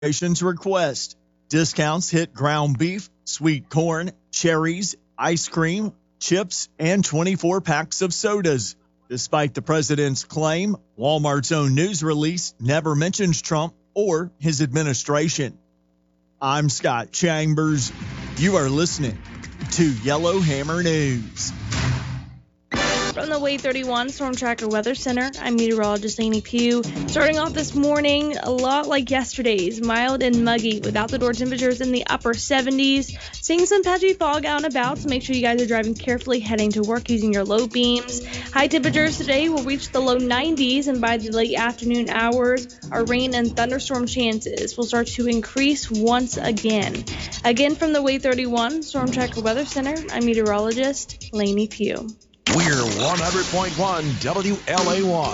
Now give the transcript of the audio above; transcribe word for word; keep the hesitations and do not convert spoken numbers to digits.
Administration's request. Discounts hit ground beef, sweet corn, cherries, ice cream, chips, and twenty-four packs of sodas. Despite the president's claim, Walmart's own news release never mentions Trump or his administration. I'm Scott Chambers. You are listening to Yellowhammer News. From the Wade thirty-one Storm Tracker Weather Center, I'm meteorologist Lainey Pugh. Starting off this morning, a lot like yesterday's, mild and muggy with out-the-door temperatures in the upper seventies. Seeing some patchy fog out and about, so make sure you guys are driving carefully heading to work using your low beams. High temperatures today will reach the low nineties, and by the late afternoon hours, our rain and thunderstorm chances will start to increase once again. Again, from the Wade thirty-one Storm Tracker Weather Center, I'm meteorologist Lainey Pugh. We're one hundred point one W L A Y.